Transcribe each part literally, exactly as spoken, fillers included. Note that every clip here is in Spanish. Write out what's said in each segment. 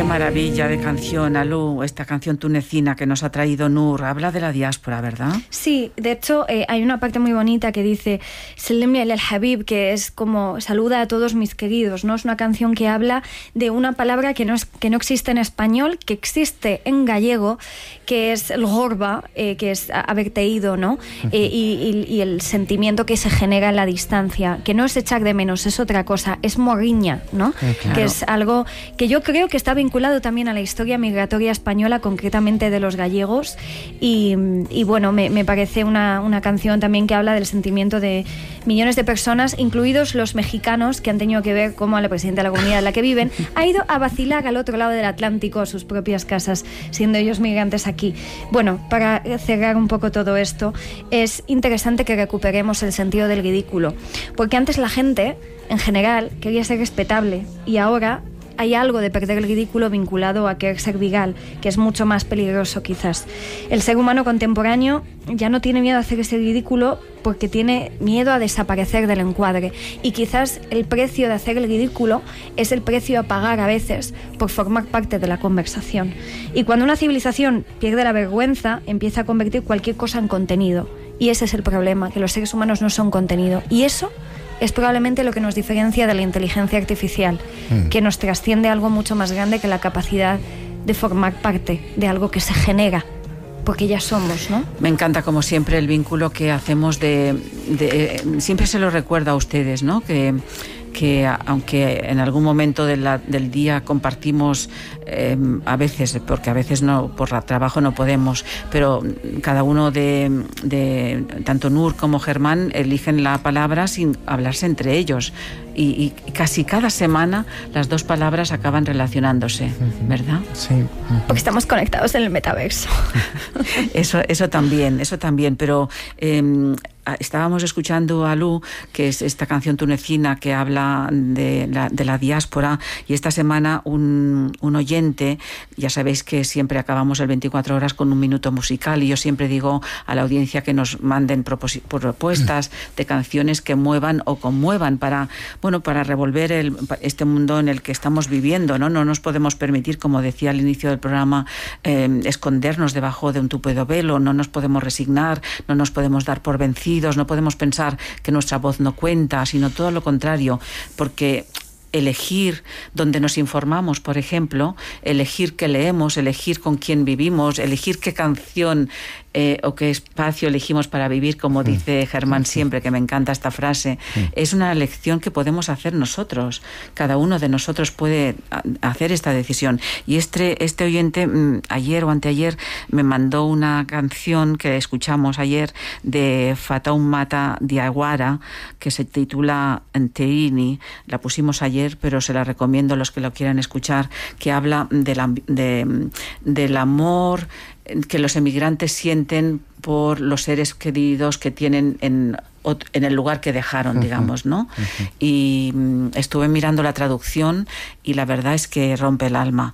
maravilla de canción, Alú, esta canción tunecina que nos ha traído Nur. Habla de la diáspora, ¿verdad? Sí, de hecho eh, hay una parte muy bonita que dice Selim el Habib, que es como saluda a todos mis queridos, ¿no? Es una canción que habla de una palabra que no, es, que no existe en español, que existe en gallego, que es el gorba, eh, que es haberte ido, ¿no? Eh, y, y, y el sentimiento que se genera en la distancia, que no es echar de menos, es otra cosa, es morriña, ¿no? Eh, claro. Que es algo que yo creo que está vinculado también a la historia migratoria española, concretamente de los gallegos, y, y bueno, me, me parece una, una canción también que habla del sentimiento de millones de personas, incluidos los mexicanos, que han tenido que ver cómo la presidenta de la comunidad en la que viven ha ido a vacilar al otro lado del Atlántico a sus propias casas, siendo ellos migrantes aquí. Bueno, para cerrar un poco todo esto, es interesante que recuperemos el sentido del ridículo, porque antes la gente, en general, quería ser respetable, y ahora hay algo de perder el ridículo vinculado a querer ser viral, que es mucho más peligroso quizás. El ser humano contemporáneo ya no tiene miedo a hacer ese ridículo porque tiene miedo a desaparecer del encuadre, y quizás el precio de hacer el ridículo es el precio a pagar a veces por formar parte de la conversación. Y cuando una civilización pierde la vergüenza, empieza a convertir cualquier cosa en contenido, y ese es el problema, que los seres humanos no son contenido, y eso es probablemente lo que nos diferencia de la inteligencia artificial, mm. que nos trasciende a algo mucho más grande que la capacidad de formar parte de algo que se genera, porque ya somos, ¿no? Me encanta, como siempre, el vínculo que hacemos de... de siempre se lo recuerdo a ustedes, ¿no? Que... que aunque en algún momento de la, del día compartimos eh, a veces, porque a veces no, por trabajo no podemos, pero cada uno de, de tanto Nur como Germán eligen la palabra sin hablarse entre ellos, y, y casi cada semana las dos palabras acaban relacionándose, ¿verdad? Sí. Porque estamos conectados en el metaverso. Eso, eso también, eso también, pero eh, estábamos escuchando a Lu, que es esta canción tunecina que habla de la, de la diáspora, y esta semana un, un oyente, ya sabéis que siempre acabamos el veinticuatro horas con un minuto musical, y yo siempre digo a la audiencia que nos manden propos- propuestas de canciones que muevan o conmuevan para, bueno, para revolver el, este mundo en el que estamos viviendo, ¿no? No nos podemos permitir, como decía al inicio del programa, eh, escondernos debajo de un tupido velo, no nos podemos resignar, no nos podemos dar por vencidos, no podemos pensar que nuestra voz no cuenta, sino todo lo contrario, porque elegir donde nos informamos, por ejemplo, elegir qué leemos, elegir con quién vivimos, elegir qué canción eh, o qué espacio elegimos para vivir, como dice Germán siempre, que me encanta esta frase, es una elección que podemos hacer nosotros. Cada uno de nosotros puede hacer esta decisión. Y este, este oyente, ayer o anteayer, me mandó una canción que escuchamos ayer de Fatoumata Diawara, que se titula Nteini. La pusimos ayer, pero se la recomiendo a los que lo quieran escuchar, que habla de la, de, del amor que los emigrantes sienten por los seres queridos que tienen en, en el lugar que dejaron, uh-huh, digamos, ¿no? Uh-huh. Y um, estuve mirando la traducción y la verdad es que rompe el alma.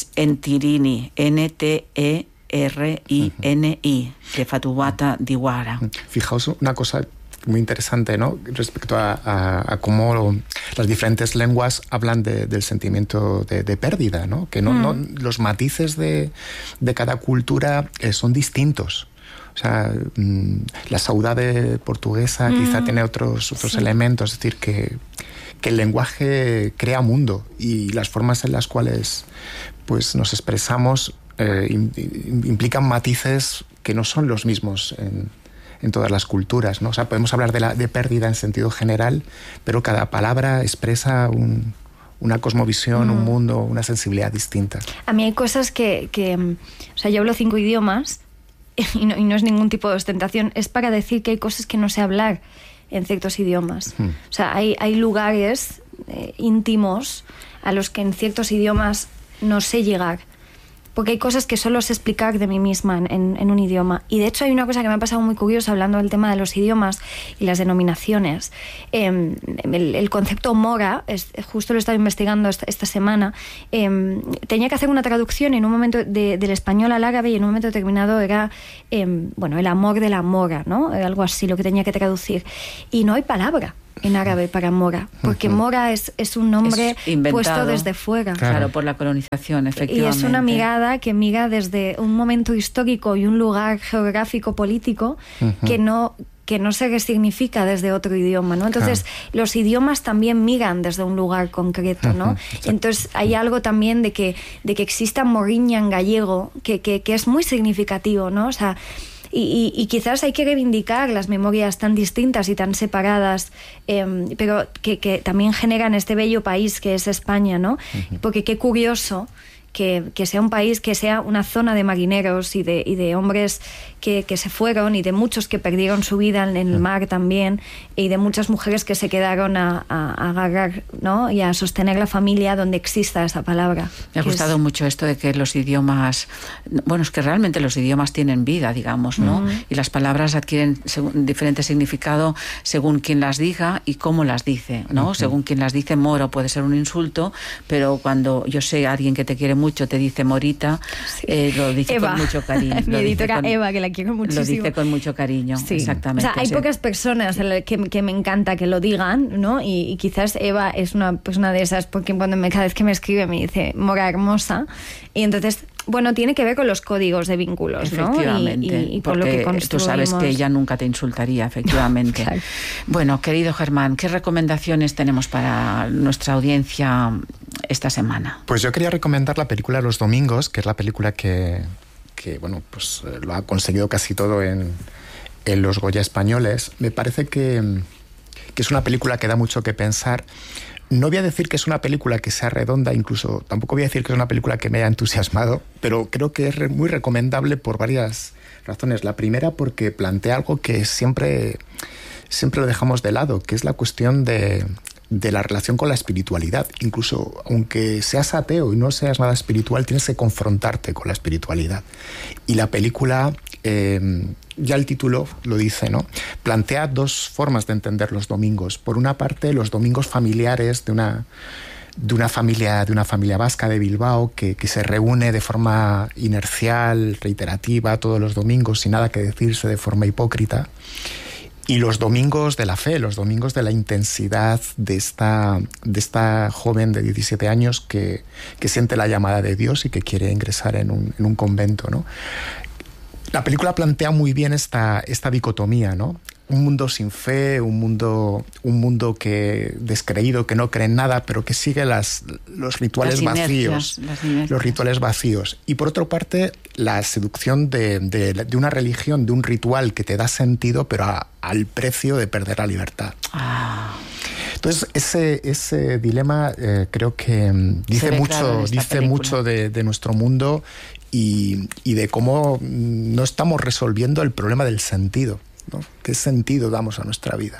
Ntirini, N T E R I N I, de Fatoumata Diawara. Fijaos una cosa muy interesante, ¿no? Respecto a, a, a cómo las diferentes lenguas hablan de, del sentimiento de, de pérdida, ¿no? Que no, mm. no, los matices de, de cada cultura eh, son distintos. O sea, mmm, la saudade portuguesa mm. quizá tiene otros, otros sí. elementos, es decir, que, que el lenguaje crea mundo, y las formas en las cuales pues, nos expresamos eh, implican matices que no son los mismos en en todas las culturas, ¿no? O sea, podemos hablar de, la, de pérdida en sentido general, pero cada palabra expresa un, una cosmovisión, mm. un mundo, una sensibilidad distinta. A mí hay cosas que, que... O sea, yo hablo cinco idiomas y no, y no es ningún tipo de ostentación, es para decir que hay cosas que no sé hablar en ciertos idiomas. Mm. O sea, hay, hay lugares eh, íntimos a los que en ciertos idiomas no sé llegar, porque hay cosas que solo sé explicar de mí misma en, en, en un idioma. Y de hecho hay una cosa que me ha pasado muy curiosa hablando del tema de los idiomas y las denominaciones. Eh, el, el concepto mora, es, justo lo he estado investigando esta, esta semana, eh, tenía que hacer una traducción en un momento de, del español al árabe, y en un momento determinado era eh, bueno, el amor de la mora, ¿no? Algo así lo que tenía que traducir. Y no hay palabra. en árabe para Mora, porque uh-huh. Mora es, es un nombre es puesto desde fuera. Claro. claro, por la colonización, efectivamente. Y es una mirada que mira desde un momento histórico y un lugar geográfico político uh-huh. que no... que no se resignifica desde otro idioma, ¿no? Entonces, claro. los idiomas también miran desde un lugar concreto, ¿no? Uh-huh. Entonces, hay algo también de que, de que exista morriña en gallego que, que, que es muy significativo, ¿no? O sea, y, y, y quizás hay que reivindicar las memorias tan distintas y tan separadas, eh, pero que, que también generan este bello país que es España, ¿no? Uh-huh. Porque qué curioso Que, que sea un país, que sea una zona de marineros y de, y de hombres que, que se fueron y de muchos que perdieron su vida en el mar también y de muchas mujeres que se quedaron a, a, a agarrar, ¿no? Y a sostener la familia donde exista esa palabra. Me ha gustado es... mucho esto de que los idiomas, bueno, es que realmente los idiomas tienen vida, digamos, ¿no? Uh-huh. Y las palabras adquieren según, diferente significado según quien las diga y cómo las dice, ¿no? Uh-huh. Según quien las dice, moro puede ser un insulto, pero cuando yo sé a alguien que te quiere mucho te dice morita, sí. eh, lo dice Eva. Con mucho cariño. Mi editora con, Eva, que la quiero muchísimo. Lo dice con mucho cariño, sí. exactamente. O sea, hay sí. pocas personas que, que me encanta que lo digan, ¿no? Y, y quizás Eva es una, pues una de esas, porque cuando me, cada vez que me escribe me dice mora hermosa, y entonces... Bueno, tiene que ver con los códigos de vínculos, ¿no? Efectivamente, y, y, y por lo que construimos. Tú sabes que ella nunca te insultaría, efectivamente. Claro. Bueno, querido Germán, ¿qué recomendaciones tenemos para nuestra audiencia esta semana? Pues yo quería recomendar la película Los Domingos, que es la película que, que bueno, pues lo ha conseguido casi todo en, en los Goya españoles. Me parece que, que es una película que da mucho que pensar. No voy a decir que es una película que sea redonda, incluso tampoco voy a decir que es una película que me haya entusiasmado, pero creo que es muy recomendable por varias razones. La primera, porque plantea algo que siempre, siempre lo dejamos de lado, que es la cuestión de, de la relación con la espiritualidad. Incluso aunque seas ateo y no seas nada espiritual, tienes que confrontarte con la espiritualidad. Y la película... Eh, ya el título lo dice, ¿no? Plantea dos formas de entender los domingos. Por una parte, los domingos familiares de una, de una, familia, de una familia vasca de Bilbao que, que se reúne de forma inercial, reiterativa, todos los domingos, sin nada que decirse, de forma hipócrita. Y los domingos de la fe, los domingos de la intensidad de esta, de esta joven de diecisiete años que, que siente la llamada de Dios y que quiere ingresar en un, en un convento, ¿no? La película plantea muy bien esta, esta dicotomía, ¿no? Un mundo sin fe, un mundo, un mundo que descreído, que no cree en nada, pero que sigue las, los rituales las vacíos. Las los rituales vacíos. Y por otra parte, la seducción de, de, de una religión, de un ritual que te da sentido, pero a, al precio de perder la libertad. Ah. Entonces, ese, ese dilema eh, creo que dice mucho, dice mucho de, de nuestro mundo y, y de cómo no estamos resolviendo el problema del sentido, ¿no? ¿Qué sentido damos a nuestra vida?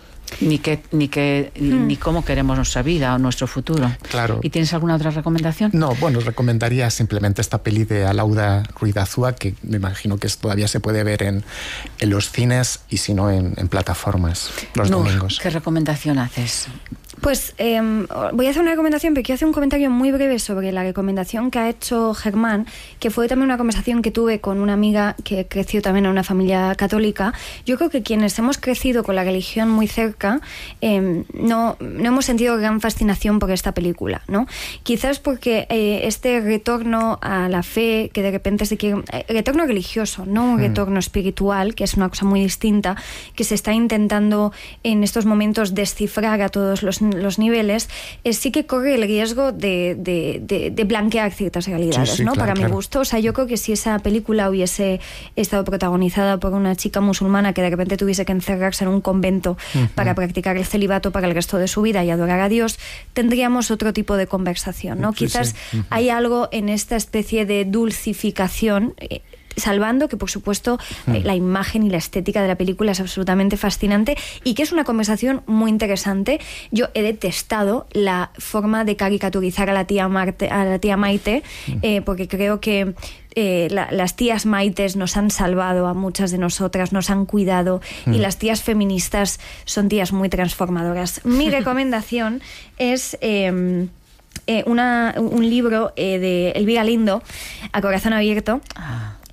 Ni qué, ni qué, hmm. ni cómo queremos nuestra vida o nuestro futuro. Claro. ¿Y tienes alguna otra recomendación? No, bueno, recomendaría simplemente esta peli de Alauda Ruiz de Azúa, que me imagino que todavía se puede ver en, en los cines y si no en, en plataformas los no, domingos. ¿Qué recomendación haces? Pues eh, voy a hacer una recomendación, pero quiero hacer un comentario muy breve sobre la recomendación que ha hecho Germán, que fue también una conversación que tuve con una amiga que creció también en una familia católica. Yo creo que quienes hemos crecido con la religión muy cerca eh, no, no hemos sentido gran fascinación por esta película, ¿no? Quizás porque eh, este retorno a la fe, que de repente se quiere... Eh, retorno religioso, no un retorno mm. espiritual, que es una cosa muy distinta, que se está intentando en estos momentos descifrar a todos los los niveles, eh, sí que corre el riesgo de, de, de, de blanquear ciertas realidades, sí, sí, ¿no? Claro, para claro. mi gusto. O sea, yo creo que si esa película hubiese estado protagonizada por una chica musulmana que de repente tuviese que encerrarse en un convento uh-huh. para practicar el celibato para el resto de su vida y adorar a Dios, tendríamos otro tipo de conversación, ¿no? Sí, Quizás sí. Uh-huh. hay algo en esta especie de dulcificación, eh, salvando que, por supuesto, mm. la imagen y la estética de la película es absolutamente fascinante y que es una conversación muy interesante. Yo he detestado la forma de caricaturizar a la tía, Marte, a la tía Maite, mm. eh, porque creo que eh, la, las tías Maites nos han salvado a muchas de nosotras, nos han cuidado mm. y las tías feministas son tías muy transformadoras. Mi recomendación es... Eh, Eh, una, un libro eh, de Elvira Lindo, A Corazón Abierto. Ah.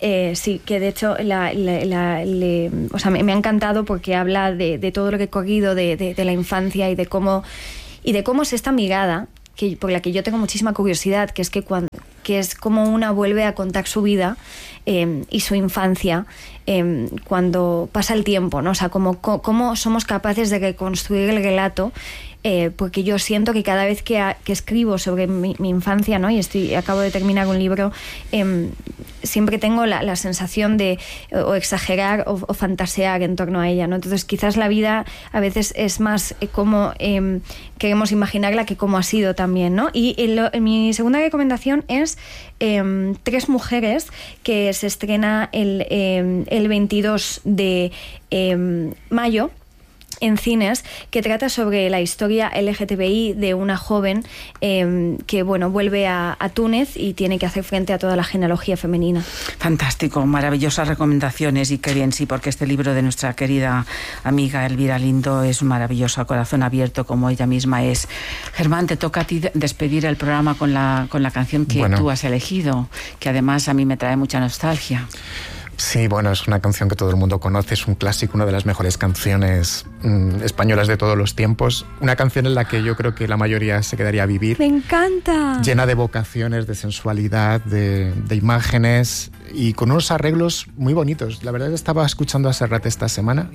Eh, sí, que de hecho la, la, la, le, o sea, me, me ha encantado porque habla de, de todo lo que he corrido de, de, de la infancia y de cómo, y de cómo es esta mirada, que, por la que yo tengo muchísima curiosidad, que es que cuando que es como una vuelve a contar su vida eh, y su infancia eh, cuando pasa el tiempo, ¿no? O sea, cómo, cómo somos capaces de reconstruir el relato, eh, porque yo siento que cada vez que, a, que escribo sobre mi, mi infancia, ¿no? Y estoy, acabo de terminar un libro, eh, siempre tengo la, la sensación de o exagerar o, o fantasear en torno a ella, ¿no? Entonces quizás la vida a veces es más eh, como eh, queremos imaginarla que como ha sido también, ¿no? Y, y lo, mi segunda recomendación es eh, Tres mujeres, que se estrena el, eh, el veintidós de eh, mayo en cines, que trata sobre la historia L G T B I de una joven eh, que bueno vuelve a, a Túnez y tiene que hacer frente a toda la genealogía femenina. Fantástico, maravillosas recomendaciones, y qué bien, sí, porque este libro de nuestra querida amiga Elvira Lindo es maravilloso, a corazón abierto, como ella misma es. Germán, te toca a ti despedir el programa con la, con la canción que bueno. tú has elegido, que además a mí me trae mucha nostalgia. Sí, bueno, es una canción que todo el mundo conoce, es un clásico, una de las mejores canciones mmm, españolas de todos los tiempos. Una canción en la que yo creo que la mayoría se quedaría a vivir. ¡Me encanta! Llena de vocaciones, de sensualidad, de, de imágenes y con unos arreglos muy bonitos. La verdad es que estaba escuchando a Serrat esta semana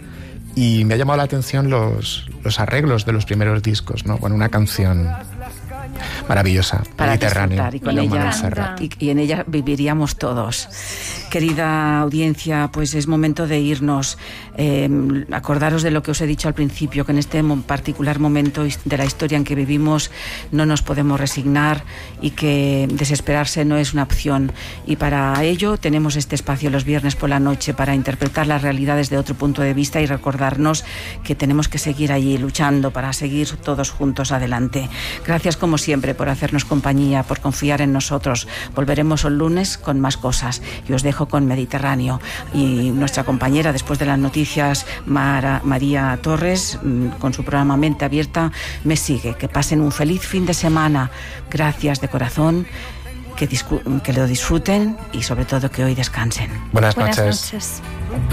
y me ha llamado la atención los, los arreglos de los primeros discos, ¿no? Bueno, una canción maravillosa, para mediterránea, y, con ella, y, y en ella viviríamos todos. Querida audiencia, pues es momento de irnos. Eh, acordaros de lo que os he dicho al principio, que en este particular momento de la historia en que vivimos no nos podemos resignar y que desesperarse no es una opción. Y para ello tenemos este espacio los viernes por la noche para interpretar las realidades de otro punto de vista y recordarnos que tenemos que seguir allí luchando para seguir todos juntos adelante. Gracias como siempre por hacernos compañía, por confiar en nosotros. Volveremos el lunes con más cosas y os dejo con Mediterráneo y nuestra compañera después de las noticias, Mara, María Torres, con su programa Mente Abierta, me sigue. Que pasen un feliz fin de semana. Gracias de corazón, que, discu- que lo disfruten y sobre todo que hoy descansen. Buenas noches. Buenas noches.